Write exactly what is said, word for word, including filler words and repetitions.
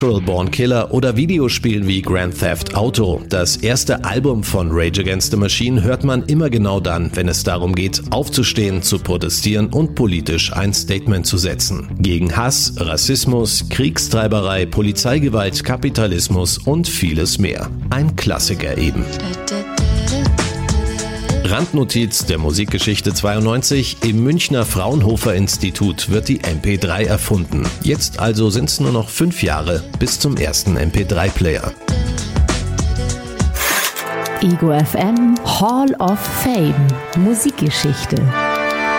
Natural Born Killer oder Videospielen wie Grand Theft Auto. Das erste Album von Rage Against the Machine hört man immer genau dann, wenn es darum geht, aufzustehen, zu protestieren und politisch ein Statement zu setzen. Gegen Hass, Rassismus, Kriegstreiberei, Polizeigewalt, Kapitalismus und vieles mehr. Ein Klassiker eben. Randnotiz der Musikgeschichte zweiundneunzig: Im Münchner Fraunhofer Institut wird die M P drei erfunden. Jetzt also sind es nur noch fünf Jahre bis zum ersten M P drei Player. Ego F M Hall of Fame Musikgeschichte.